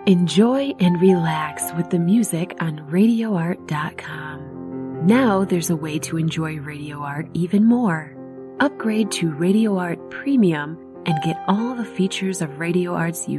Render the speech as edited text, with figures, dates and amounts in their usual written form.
Enjoy and relax with the music on RadioArt.com. Now there's a way to enjoy Radio Art even more. Upgrade to Radio Art Premium and get all the features of Radio Art's